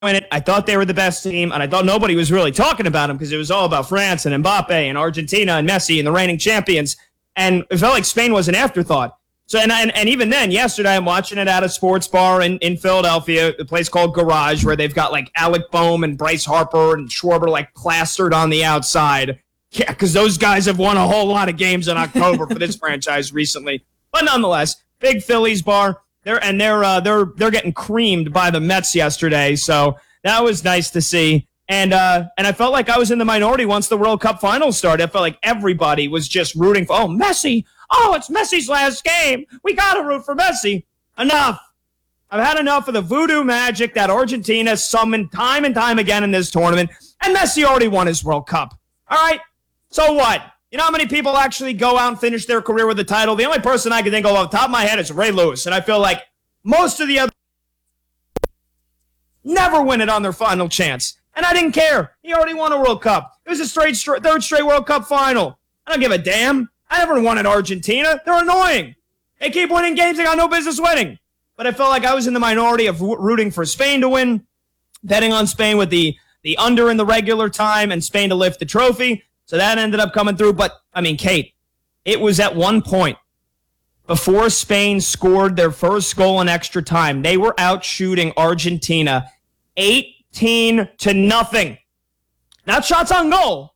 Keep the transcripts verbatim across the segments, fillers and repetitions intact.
win it. I thought they were the best team, and I thought nobody was really talking about them because it was all about France and Mbappe and Argentina and Messi and the reigning champions. And it felt like Spain was an afterthought. So, and, and, and even then, yesterday, I'm watching it at a sports bar in, in Philadelphia, a place called Garage, where they've got like Alec Boehm and Bryce Harper and Schwarber like plastered on the outside. Yeah, because those guys have won a whole lot of games in October for this franchise recently. But nonetheless, big Phillies bar. They're and they're uh, they're they're getting creamed by the Mets yesterday, so that was nice to see. And uh, and I felt like I was in the minority once the World Cup Finals started. I felt like everybody was just rooting for, oh, Messi. Oh, it's Messi's last game. We got to root for Messi. Enough. I've had enough of the voodoo magic that Argentina summoned time and time again in this tournament. And Messi already won his World Cup. All right? So what? You know how many people actually go out and finish their career with the title? The only person I can think of off the top of my head is Ray Lewis. And I feel like most of the other never win it on their final chance. And I didn't care. He already won a World Cup. It was a straight, straight third straight World Cup final. I don't give a damn. I never won at Argentina. They're annoying. They keep winning games they got no business winning. But I felt like I was in the minority of rooting for Spain to win, betting on Spain with the, the under in the regular time and Spain to lift the trophy. So that ended up coming through. But, I mean, Kate, it was at one point before Spain scored their first goal in extra time, they were out shooting Argentina eighteen to nothing. Not shots on goal.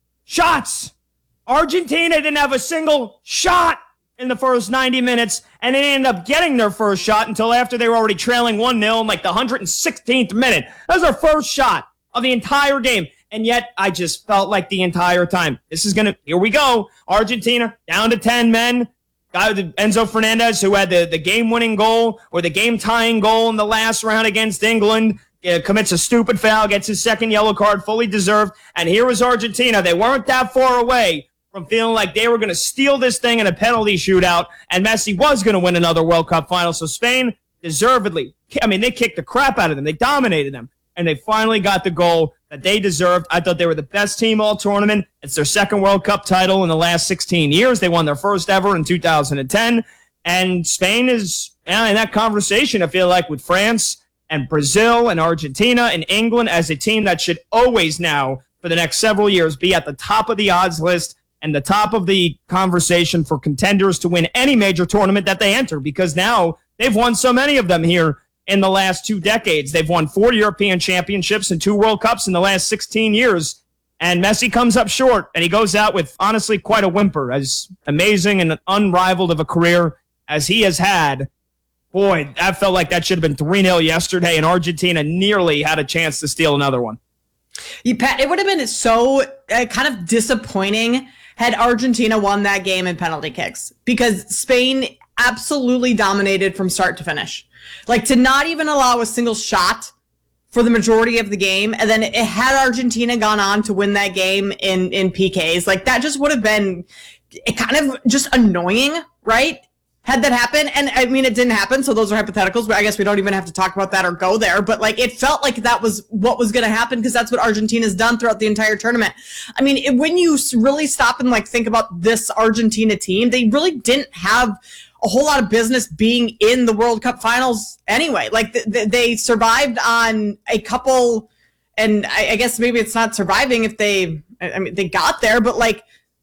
Shots. Argentina didn't have a single shot in the first ninety minutes, and they ended up getting their first shot until after they were already trailing one nil in like the one hundred sixteenth minute. That was their first shot of the entire game. And yet, I just felt like the entire time, this is going to, here we go. Argentina down to ten men. Guy with Enzo Fernandez, who had the, the game-winning goal or the game-tying goal in the last round against England, uh, commits a stupid foul, gets his second yellow card, fully deserved. And here was Argentina. They weren't that far away from feeling like they were going to steal this thing in a penalty shootout, and Messi was going to win another World Cup final. So Spain, deservedly, I mean, they kicked the crap out of them. They dominated them, and they finally got the goal that they deserved. I thought they were the best team all tournament. It's their second World Cup title in the last sixteen years. They won their first ever in two thousand ten. And Spain is yeah, in that conversation, I feel like, with France and Brazil and Argentina and England as a team that should always now, for the next several years, be at the top of the odds list and the top of the conversation for contenders to win any major tournament that they enter, because now they've won so many of them here in the last two decades. They've won four European championships and two World Cups in the last sixteen years. And Messi comes up short, and he goes out with, honestly, quite a whimper. As amazing and unrivaled of a career as he has had, boy, that felt like that should have been three nil yesterday, and Argentina nearly had a chance to steal another one. You, Pat, it would have been so uh, kind of disappointing had Argentina won that game in penalty kicks, because Spain absolutely dominated from start to finish. Like, to not even allow a single shot for the majority of the game, and then it had Argentina gone on to win that game in, in P Ks, like, that just would have been it kind of just annoying, right? Had that happen. And I mean, it didn't happen, so those are hypotheticals, but I guess we don't even have to talk about that or go there. But like, it felt like that was what was going to happen, because that's what Argentina's done throughout the entire tournament. I mean, it, when you really stop and like think about this Argentina team, they really didn't have a whole lot of business being in the World Cup finals anyway. Like, th- th- they survived on a couple, and I, I guess maybe it's not surviving if they, I mean, they got there, but like,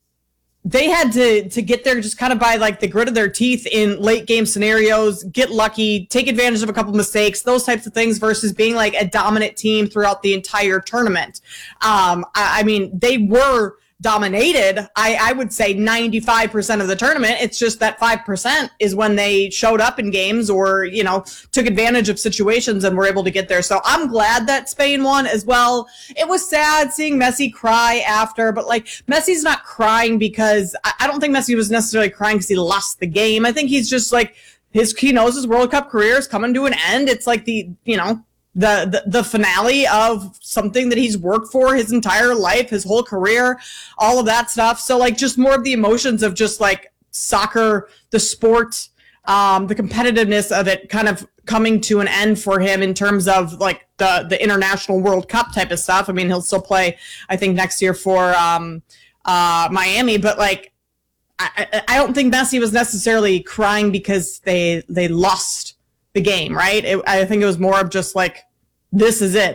they had to to get there just kind of by like the grit of their teeth in late game scenarios, get lucky, take advantage of a couple mistakes, those types of things, versus being like a dominant team throughout the entire tournament. Um, I, I mean, they were dominated, I, I would say ninety-five percent of the tournament. It's just that five percent is when they showed up in games or, you know, took advantage of situations and were able to get there. So I'm glad that Spain won as well. It was sad seeing Messi cry after, but like, Messi's not crying because I, I don't think Messi was necessarily crying because he lost the game. I think he's just like, his, he knows his World Cup career is coming to an end. It's like the, you know, The, the the finale of something that he's worked for his entire life, his whole career, all of that stuff. So like, just more of the emotions of just like soccer, the sport, um, the competitiveness of it kind of coming to an end for him in terms of like the, the international World Cup type of stuff. I mean, he'll still play, I think, next year for um, uh, Miami, but like, I, I don't think Messi was necessarily crying because they, they lost the game, right? It, I think it was more of just like this is it.